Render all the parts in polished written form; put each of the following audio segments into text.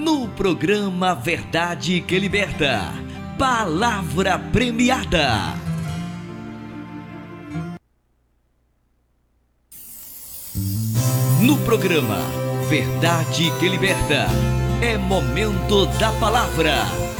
No programa Verdade que Liberta, Palavra Premiada. No programa Verdade que Liberta, é momento da palavra.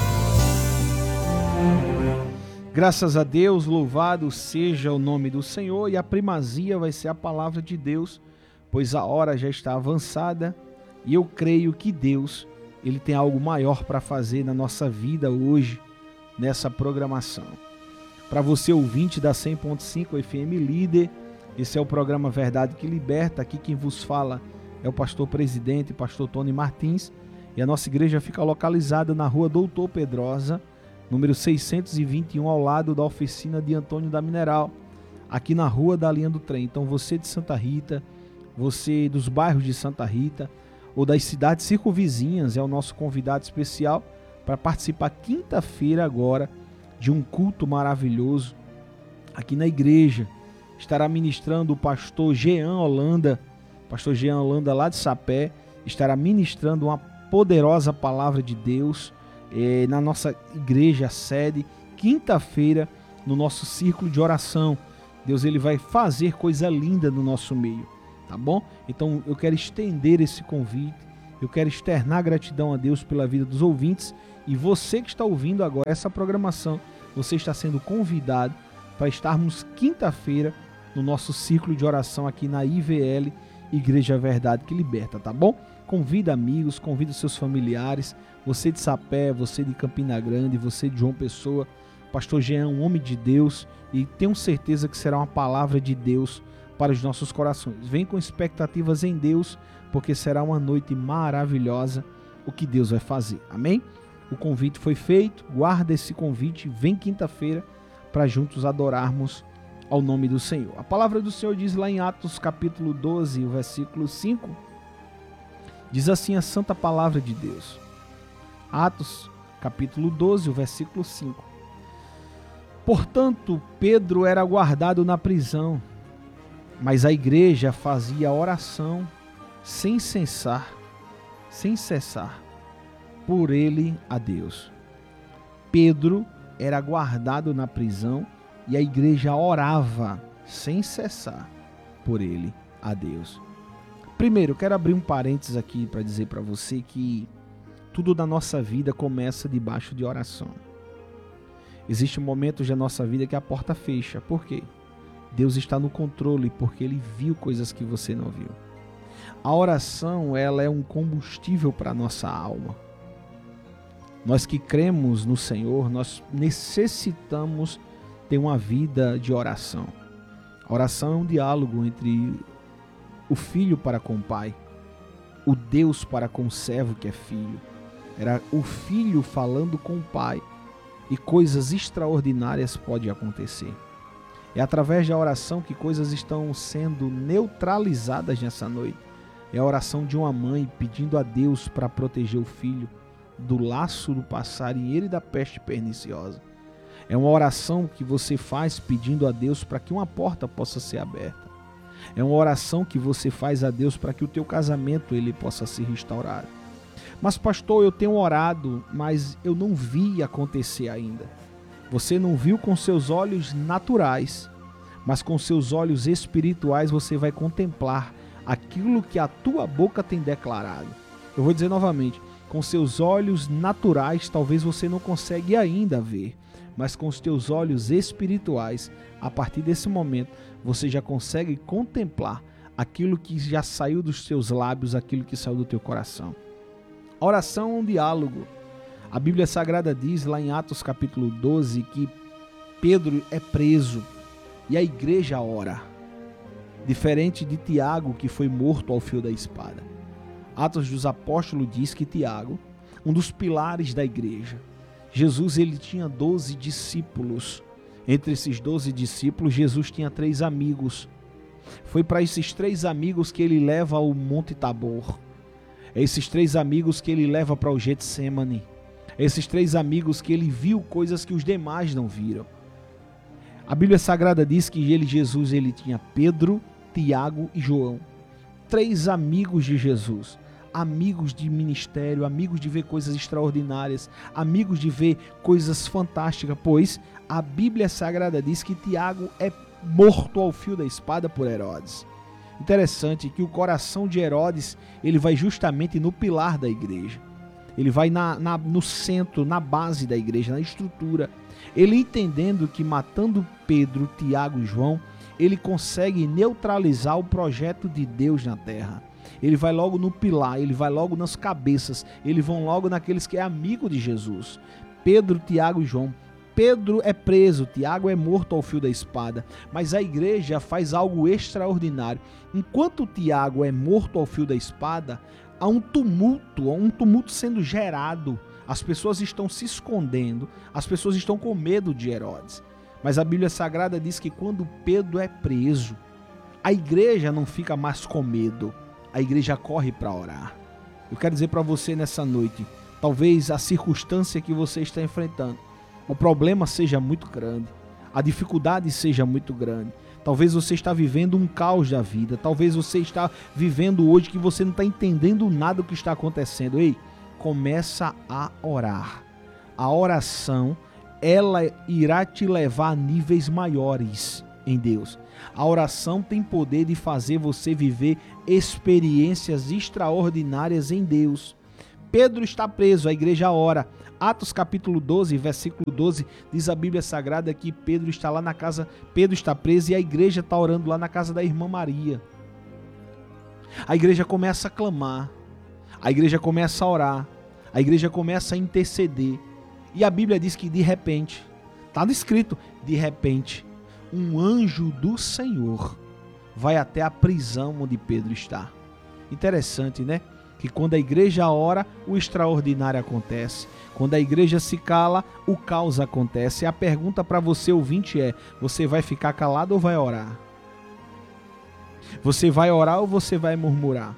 Graças a Deus, louvado seja o nome do Senhor, e a primazia vai ser a palavra de Deus, pois a hora já está avançada e eu creio que Deus, Ele tem algo maior para fazer na nossa vida hoje, nessa programação. Para você ouvinte da 100.5 FM Líder, esse é o programa Verdade que Liberta. Aqui quem vos fala é o pastor presidente, pastor Tony Martins, e a nossa igreja fica localizada na rua Doutor Pedrosa, número 621, ao lado da oficina de Antônio da Mineral, aqui na rua da linha do trem. Então você de Santa Rita, você dos bairros de Santa Rita ou das cidades circunvizinhas é o nosso convidado especial para participar quinta-feira agora de um culto maravilhoso aqui na igreja. Estará ministrando o pastor Jean Holanda lá de Sapé, estará ministrando uma poderosa palavra de Deus na nossa igreja sede, quinta-feira, no nosso círculo de oração. Deus ele vai fazer coisa linda no nosso meio, tá bom? Então eu quero estender esse convite, eu quero externar gratidão a Deus pela vida dos ouvintes, e você que está ouvindo agora essa programação, você está sendo convidado para estarmos quinta-feira no nosso círculo de oração aqui na IVL, Igreja Verdade que Liberta, tá bom? Convida amigos, convida seus familiares, você de Sapé, você de Campina Grande, você de João Pessoa. Pastor Jean é um homem de Deus e tenho certeza que será uma palavra de Deus para os nossos corações. Vem com expectativas em Deus, porque será uma noite maravilhosa o que Deus vai fazer, amém? O convite foi feito, guarda esse convite, vem quinta-feira para juntos adorarmos ao nome do Senhor. A palavra do Senhor diz lá em Atos capítulo 12, o versículo 5, diz assim a santa palavra de Deus. Atos capítulo 12, o versículo 5. Portanto, Pedro era guardado na prisão, mas a igreja fazia oração sem cessar por ele a Deus. Pedro era guardado na prisão e a igreja orava sem cessar por ele a Deus. Primeiro, eu quero abrir um parênteses aqui para dizer para você que tudo na nossa vida começa debaixo de oração. Existem momentos da nossa vida que a porta fecha. Por quê? Deus está no controle, porque Ele viu coisas que você não viu. A oração, ela é um combustível para a nossa alma. Nós que cremos no Senhor, nós necessitamos ter uma vida de oração. A oração é um diálogo entre o filho para com o pai, o Deus para com o servo que é filho. Era o filho falando com o pai e coisas extraordinárias podem acontecer. É através da oração que coisas estão sendo neutralizadas nessa noite. É a oração de uma mãe pedindo a Deus para proteger o filho do laço do passarinheiro e da peste perniciosa. É uma oração que você faz pedindo a Deus para que uma porta possa ser aberta. É uma oração que você faz a Deus para que o teu casamento ele possa ser restaurado. Mas pastor, eu tenho orado, mas eu não vi acontecer ainda. Você não viu com seus olhos naturais, mas com seus olhos espirituais você vai contemplar aquilo que a tua boca tem declarado. Eu vou dizer novamente, com seus olhos naturais talvez você não consegue ainda ver, mas com os teus olhos espirituais, a partir desse momento, você já consegue contemplar aquilo que já saiu dos teus lábios, aquilo que saiu do teu coração. A oração é um diálogo. A Bíblia Sagrada diz lá em Atos capítulo 12 que Pedro é preso e a igreja ora. Diferente de Tiago, que foi morto ao fio da espada. Atos dos Apóstolos diz que Tiago, um dos pilares da igreja, Jesus ele tinha 12 discípulos. Entre esses 12 discípulos, Jesus tinha 3 amigos. Foi para esses 3 amigos que ele leva ao Monte Tabor. É esses 3 amigos que ele leva para o Getsêmani. É esses 3 amigos que ele viu coisas que os demais não viram. A Bíblia Sagrada diz que Jesus tinha Pedro, Tiago e João. 3 amigos de Jesus. amigos de ministério, amigos de ver coisas extraordinárias, amigos de ver coisas fantásticas, pois a Bíblia Sagrada diz que Tiago é morto ao fio da espada por Herodes. Interessante que o coração de Herodes, ele vai justamente no pilar da igreja. Ele vai no centro, na base da igreja, na estrutura. Ele entendendo que matando Pedro, Tiago e João, ele consegue neutralizar o projeto de Deus na terra. Ele vai logo no pilar, ele vai logo nas cabeças, ele vai logo naqueles que é amigo de Jesus. Pedro, Tiago e João. Pedro é preso, Tiago é morto ao fio da espada, mas a igreja faz algo extraordinário. Enquanto Tiago é morto ao fio da espada, há um tumulto sendo gerado. As pessoas estão se escondendo, as pessoas estão com medo de Herodes. Mas a Bíblia Sagrada diz que quando Pedro é preso, a igreja não fica mais com medo, a igreja corre para orar. Eu quero dizer para você nessa noite, talvez a circunstância que você está enfrentando, o problema seja muito grande, a dificuldade seja muito grande. Talvez você está vivendo um caos da vida, talvez você está vivendo hoje que você não está entendendo nada do que está acontecendo. Ei, começa a orar. A oração, ela irá te levar a níveis maiores em Deus. A oração tem poder de fazer você viver experiências extraordinárias em Deus. Pedro está preso, a igreja ora. Atos capítulo 12, versículo 12, diz a Bíblia Sagrada que Pedro está lá na casa, Pedro está preso e a igreja está orando lá na casa da irmã Maria. A igreja começa a clamar, a igreja começa a orar, a igreja começa a interceder. E a Bíblia diz que de repente, está escrito, de repente, um anjo do Senhor vai até a prisão onde Pedro está. Interessante, né? Que quando a igreja ora, o extraordinário acontece. Quando a igreja se cala, o caos acontece. E a pergunta para você, ouvinte, é: você vai ficar calado ou vai orar? Você vai orar ou você vai murmurar?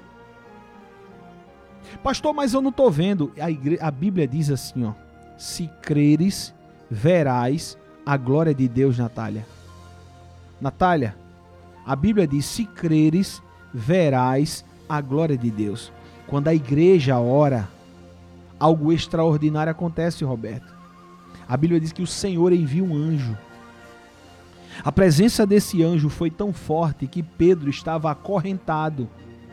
Pastor, mas eu não estou vendo. A Bíblia diz assim, ó: se creres, verás a glória de Deus, Natália. Natália, a Bíblia diz: se creres, verás a glória de Deus. Quando a igreja ora, algo extraordinário acontece, Roberto. A Bíblia diz que o Senhor envia um anjo. A presença desse anjo foi tão forte que Pedro estava acorrentado.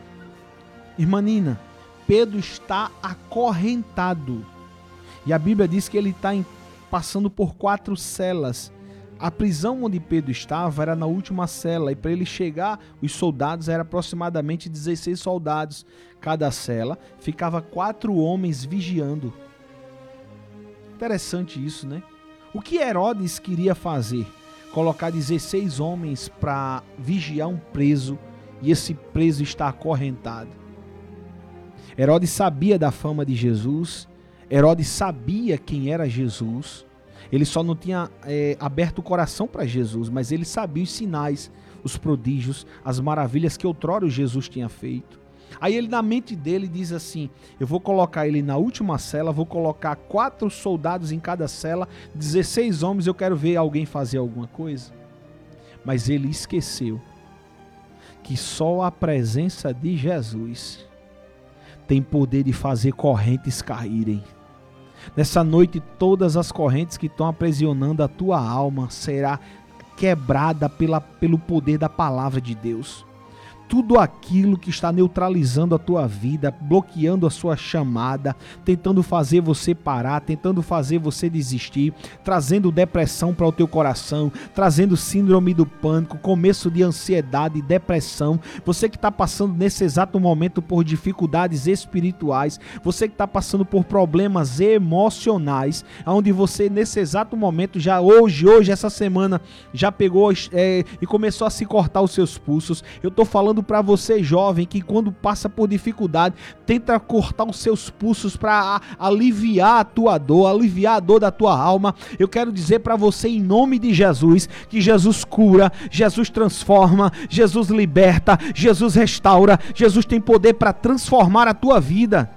Irmã Nina, Pedro está acorrentado. E a Bíblia diz que ele está passando por 4 celas. A prisão onde Pedro estava era na última cela, e para ele chegar, os soldados eram aproximadamente 16 soldados. Cada cela ficava 4 homens vigiando. Interessante isso, né? O que Herodes queria fazer? Colocar 16 homens para vigiar um preso, e esse preso está acorrentado. Herodes sabia da fama de Jesus, Herodes sabia quem era Jesus. Ele só não tinha aberto o coração para Jesus, mas ele sabia os sinais, os prodígios, as maravilhas que outrora Jesus tinha feito. Aí ele, na mente dele, diz assim: eu vou colocar ele na última cela, vou colocar 4 soldados em cada cela, 16 homens, eu quero ver alguém fazer alguma coisa. Mas ele esqueceu que só a presença de Jesus tem poder de fazer correntes caírem. Nessa noite, todas as correntes que estão aprisionando a tua alma será quebrada pelo poder da palavra de Deus. Tudo aquilo que está neutralizando a tua vida, bloqueando a sua chamada, tentando fazer você parar, tentando fazer você desistir, trazendo depressão para o teu coração, trazendo síndrome do pânico, começo de ansiedade, depressão. Você que está passando nesse exato momento por dificuldades espirituais, você que está passando por problemas emocionais, onde você nesse exato momento, já hoje, essa semana, já pegou e começou a se cortar os seus pulsos. Eu estou falando para você, jovem, que quando passa por dificuldade, tenta cortar os seus pulsos para aliviar a tua dor, aliviar a dor da tua alma. Eu quero dizer para você, em nome de Jesus, que Jesus cura, Jesus transforma, Jesus liberta, Jesus restaura, Jesus tem poder para transformar a tua vida.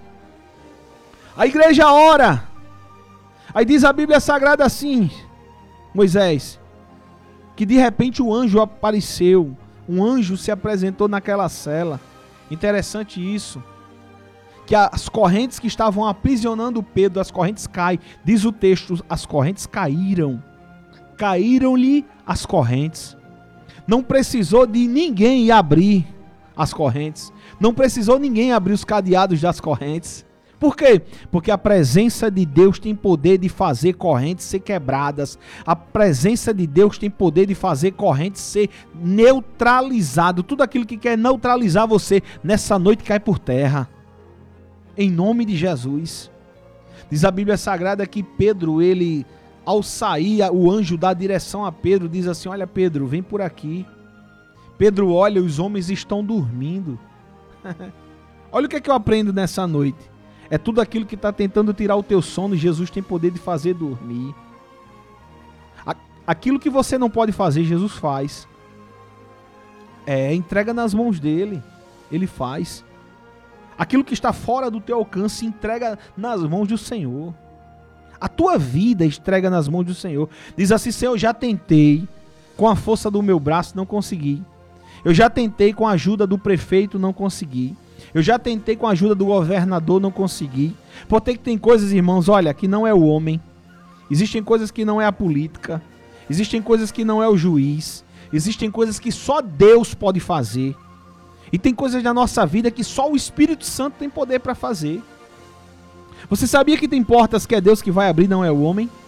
A igreja ora. Aí diz a Bíblia Sagrada assim, Moisés, que de repente o anjo apareceu. Um anjo se apresentou naquela cela. Interessante isso. que as correntes que estavam aprisionando Pedro, as correntes caem. Diz o texto, as correntes caíram. Caíram-lhe as correntes. Não precisou de ninguém abrir as correntes. Não precisou ninguém abrir os cadeados das correntes. Por quê? Porque a presença de Deus tem poder de fazer correntes ser quebradas. A presença de Deus tem poder de fazer correntes ser neutralizado. Tudo aquilo que quer neutralizar você nessa noite cai por terra. Em nome de Jesus. Diz a Bíblia Sagrada que Pedro, ele, ao sair, o anjo dá direção a Pedro, diz assim: olha Pedro, vem por aqui. Pedro olha, os homens estão dormindo. Olha o que é que eu aprendo nessa noite. É tudo aquilo que está tentando tirar o teu sono, Jesus tem poder de fazer dormir. Aquilo que você não pode fazer, Jesus faz. Entrega nas mãos dele. Ele faz. Aquilo que está fora do teu alcance, entrega nas mãos do Senhor. A tua vida entrega nas mãos do Senhor. Diz assim: Senhor, eu já tentei, com a força do meu braço não consegui. Eu já tentei com a ajuda do prefeito, não consegui. Eu já tentei com a ajuda do governador, não consegui. Porque tem coisas, irmãos, olha, que não é o homem. Existem coisas que não é a política. Existem coisas que não é o juiz. Existem coisas que só Deus pode fazer. E tem coisas da nossa vida que só o Espírito Santo tem poder para fazer. Você sabia que tem portas que é Deus que vai abrir, não é o homem?